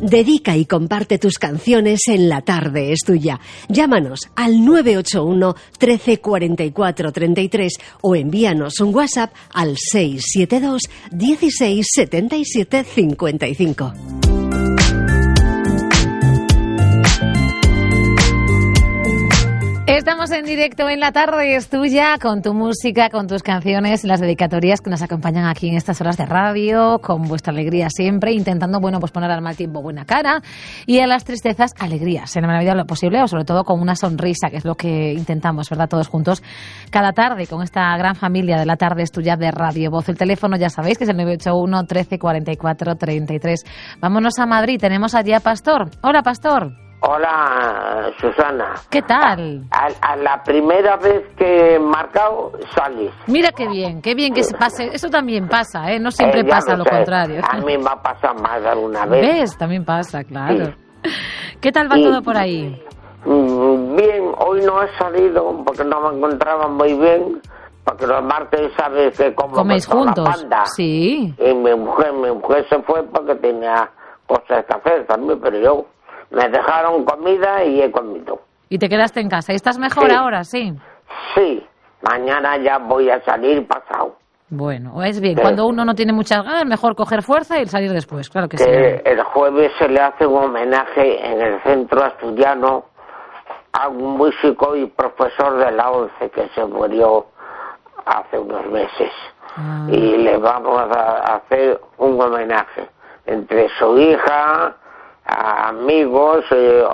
Dedica y comparte tus canciones en La Tarde es Tuya. Llámanos al 981 13 44 33 o envíanos un WhatsApp al 672 16 77 55. Estamos en directo en La Tarde es Tuya, con tu música, con tus canciones y las dedicatorias que nos acompañan aquí en estas horas de radio, con vuestra alegría siempre, intentando, pues poner al mal tiempo buena cara y a las tristezas alegrías, en la medida de lo posible, o sobre todo con una sonrisa, que es lo que intentamos, ¿verdad? Todos juntos, cada tarde, con esta gran familia de La Tarde es Tuya de Radio Voz. El teléfono ya sabéis que es el 981 13 44 33. Vámonos a Madrid, tenemos allí a Pastor. Hola, Pastor. Hola, Susana. ¿Qué tal? A la primera vez que he marcado, salís. Mira qué bien que se pase. Eso también pasa, ¿eh? No siempre pasa lo contrario. A mí me ha pasado más de alguna vez. ¿Ves? También pasa, claro. Sí. ¿Qué tal va todo por ahí? Bien, hoy no he salido porque no me encontraba muy bien. Porque los martes, sabes que como ¿coméis juntos? La panda. Sí. Y mi mujer se fue porque tenía cosas que hacer también, pero yo... Me dejaron comida y he comido. ¿Y te quedaste en casa? ¿Y estás mejor ahora, sí? Sí. Mañana ya voy a salir pasado. Bueno, es bien. Cuando uno no tiene muchas ganas, mejor coger fuerza y salir después, claro que sí. El jueves se le hace un homenaje en el centro asturiano a un músico y profesor de la ONCE que se murió hace unos meses. Y le vamos a hacer un homenaje entre su hija... amigos,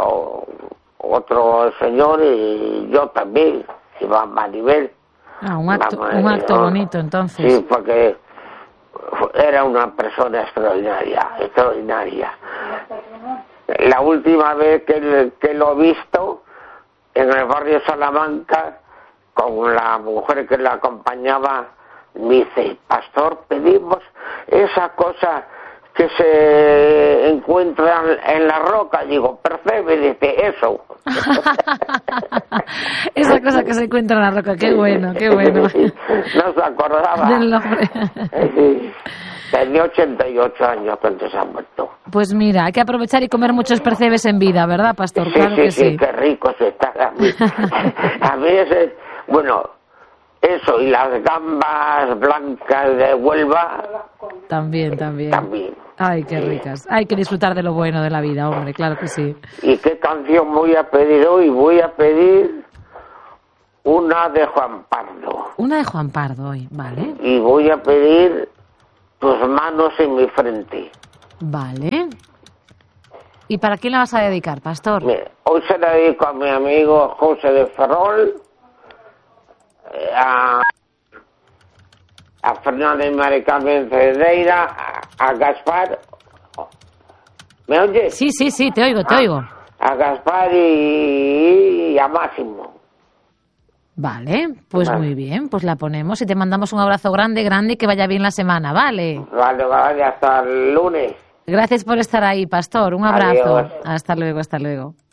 otro señor y yo también, Iván Maribel. Un acto bonito entonces. Sí, porque era una persona extraordinaria. La última vez que lo he visto en el barrio Salamanca, con la mujer que la acompañaba, me dice: Pastor, pedimos esa cosa que se encuentran en la roca. Digo, perfecto, me dice eso. Esa cosa que se encuentra en la roca, qué bueno, qué bueno. No se acordaba. Del nombre. Tenía 88 años cuando se ha muerto. Pues mira, hay que aprovechar y comer muchos percebes en vida, ¿verdad, Pastor? Sí, claro que sí. Qué rico se está. A mí bueno, eso, y las gambas blancas de Huelva. También. Ay, qué ricas. Hay que disfrutar de lo bueno de la vida, hombre, claro que sí. ¿Y qué canción voy a pedir hoy? Voy a pedir una de Juan Pardo. Una de Juan Pardo hoy, vale. Y voy a pedir Tus manos en mi frente. Vale. ¿Y para quién la vas a dedicar, Pastor? Mira, hoy se la dedico a mi amigo José de Ferrol, a Fernando y Mari Carmen Cedeira, a Gaspar. ¿Me oyes? Sí, te oigo. A Gaspar y a Máximo. Vale, pues muy bien, pues la ponemos y te mandamos un abrazo grande y que vaya bien la semana, ¿vale? Vale, hasta el lunes. Gracias por estar ahí, Pastor, un abrazo. Adiós. Hasta luego.